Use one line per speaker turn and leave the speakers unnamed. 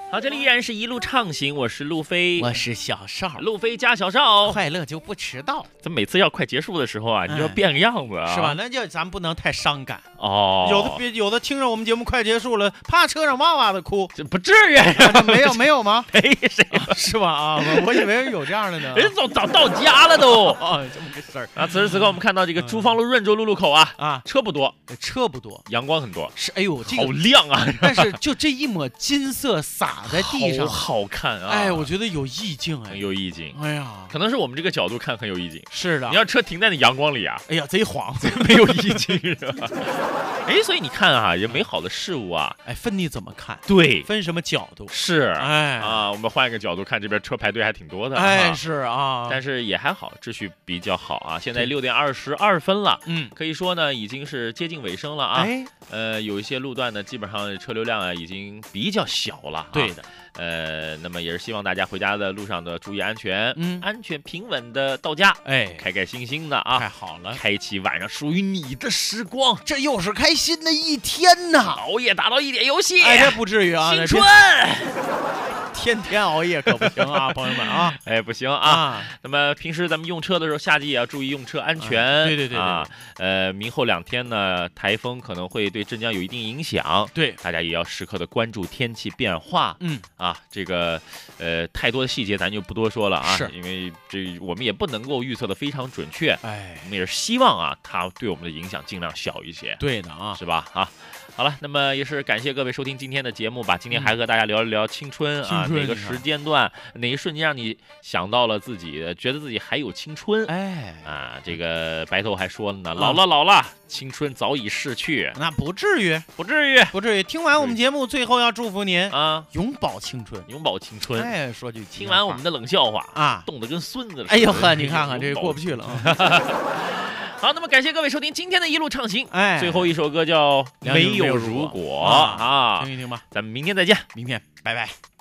好，这里依然是一路畅行，我是路飞，
我是小邵，
路飞加小邵，
快乐就不迟到。
咱每次要快结束的时候啊，你就要变个样子啊，
是吧？那就咱不能太伤感
哦。
有的听着我们节目快结束了，怕车上哇哇的哭，
这不至于，
没有吗？
没谁
是吧？啊，我以为有这样的呢，
人早到家了都。
哦，这么个事儿
啊。此时此刻我们看到这个珠芳路润州路路口啊，车不多，
车不多，
阳光很多，
是哎呦，这个
好亮啊！
但是就这一抹金色洒在地上，
好看啊！
哎，我觉得有意境，
很有意境。
哎呀，
可能是我们这个角度看很有意境。
是的，
你要车停在那阳光里啊，
哎呀，贼晃，
没有意境是吧？哎，所以你看啊，这美好的事物啊，
哎，分你怎么看？
对，
分什么角度？
是，
哎
啊，我们换一个角度看，这边车排队还挺多的，
哎，是啊，
但是也还好，秩序比较好啊。现在6点22分了，可以说呢，已经是接近尾声了啊。哎，有一些路段呢，基本上车流量啊已经比较小了。
对的。
那么也是希望大家回家的路上的注意安全，安全平稳的到家，哎，开开心心的啊，
太好了，
开启晚上属于你的时光，
这又是开心的一天呐！
熬夜打到1点游戏，
哎，这不至于啊，
青春。
天天熬夜可不行啊，朋友们啊！
哎，不行啊。那么平时咱们用车的时候，夏季也要注意用车安全。
对
啊。明后2天呢，台风可能会对镇江有一定影响。
对，
大家也要时刻的关注天气变化。这个太多的细节咱就不多说了啊，
是
因为我们也不能够预测的非常准确。
哎，
我们也是希望啊，它对我们的影响尽量小一些。
对的啊，
是吧？啊。好了，那么也是感谢各位收听今天的节目吧。今天还和大家聊一聊青春啊，哪个时间段，哪一瞬间让你想到了自己，觉得自己还有青春？
哎，
啊，这个白头还说了呢，老了，青春早已逝去。
那不至于。听完我们节目，最后要祝福您啊，永葆青春，
永葆青春。
哎，说句
听完我们的冷笑话
啊，
冻得跟孙子似的。
哎呦呵，你看看这过不去了啊。
好，那么感谢各位收听今天的一路畅行。
哎，
最后一首歌叫《没有如果》啊，
听一听吧。
咱们明天再见，
明天拜拜。